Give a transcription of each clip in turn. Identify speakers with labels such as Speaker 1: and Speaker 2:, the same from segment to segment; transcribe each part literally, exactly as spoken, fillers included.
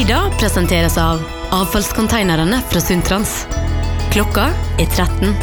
Speaker 1: Nyda presenteres av avfallskonteinerne fra Sundtrans. Klokka er tretten.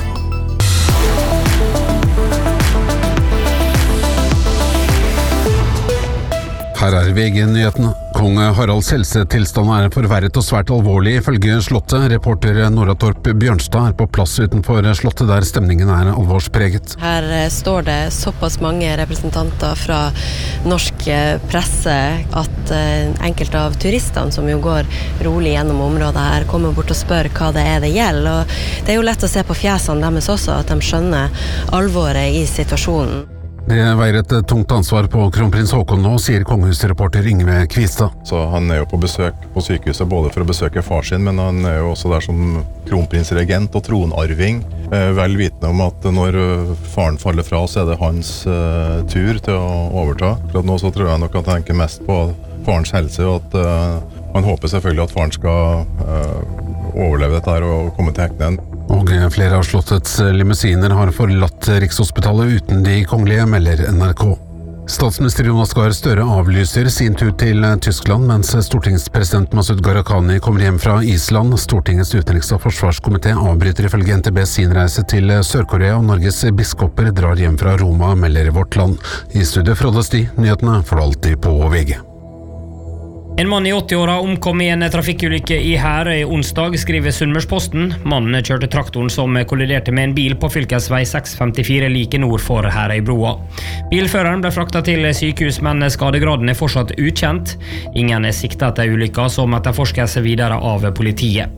Speaker 2: Her er V G-nyhetene. Kong Haralds helsetilstand er forverret og svært alvorlig ifølge slottet. Reporter Nora Torp Bjørnstad er på plass utenfor slottet der stemningen er alvorspreget.
Speaker 3: Her står det såpass mange representanter fra norsk presse at enkelte av turistene som jo går rolig gjennom området her kommer bort og spør hva det er det gjelder. Og det er jo lett å se på fjesene deres også at de skjønner alvoret i situasjonen.
Speaker 2: Det veier et tungt ansvar på kronprins Haakon nå, sier kongehusreporter Yngve Kvistad.
Speaker 4: Så han er jo på besøk på sykehuset både for å besøke far sin, men han er jo også der som kronprinsregent og tronarving. Vel vitende om at når faren faller fra, så er det hans uh, tur til å overta. For nå så tror jeg nok at han tenker mest på farens helse, og at uh, han håper selvfølgelig at faren skal uh, overleve dette her og komme til hektene.
Speaker 2: Og flere av slottets limousiner har forlatt Rikshospitalet uten de kongelige, melder N R K. Statsminister Jonas Gahr Støre avlyser sin tur til Tyskland, mens stortingspresident Masud Gharahkhani kommer hjem fra Island. Stortingets utenriks- og forsvarskomité avbryter ifølge N T B sin reise til Sør-Korea, og Norges biskoper drar hjem fra Roma, melder Vårt Land. I studiet Frode Sti, nyhetene får du alltid på V G.
Speaker 5: En mann i åtti-åra omkom i en trafikkulykke i Herøy onsdag, skriver Sunnmørsposten. Mannen kjørte traktoren som kolliderte med en bil på fylkesvei seks femtifire like nord for Herøybroa. Bilføreren ble fraktet til sykehus, men skadegraden er fortsatt ukjent. Ingen er siktet etter ulykka, som etterforskes videre av politiet.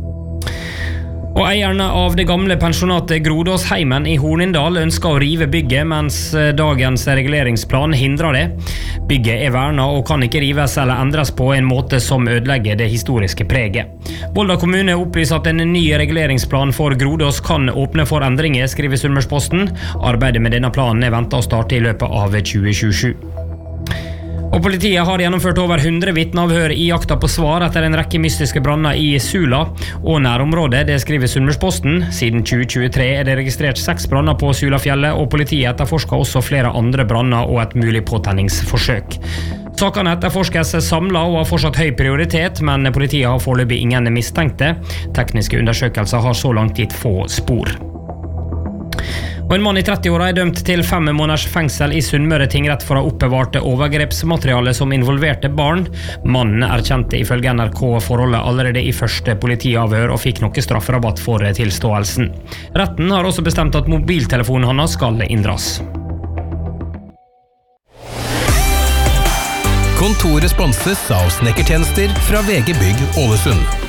Speaker 5: Og eierne av det gamle pensjonatet Grodåsheimen i Hornindal ønsker å rive bygget, mens dagens reguleringsplan hindrer det. Bygget er vernet og kan ikke rives eller endres på en måte som ødelegger det historiske preget. Volda kommune opplyser at en ny reguleringsplan for Grodås kan åpne for endringer, skriver Sunnmørsposten. Arbeidet med denne planen er ventet å starte i løpet av tjue tjuesju. Og politiet har gjennomført over hundre vitneavhør i jakta på svar etter en rekke mystiske branner i Sula og nærområdet, det skriver Sunnmørsposten. Siden tjue tjuetre er det registrert seks branner på Sulafjellet, og politiet etterforsker også flere andre branner og et mulig påtenningsforsøk. Sakene etterforskes samlet og har fortsatt høy prioritet, men politiet har foreløpig ingen mistenkte. Tekniske undersøkelser har så langt gitt få spor. Og en mann i tretti-åra er dømt til fem måneders fengsel i Sunnmøre tingrett for å ha oppbevart overgrepsmateriale som involverte barn. Mannen erkjente ifølge N R K forholdet allerede i første politiavhør og fikk noe strafferabatt for tilståelsen. Retten har også bestemt at mobiltelefonen hans skal inndras.
Speaker 6: Kontoret sponses av snekkertjenester fra V G Bygg Ålesund.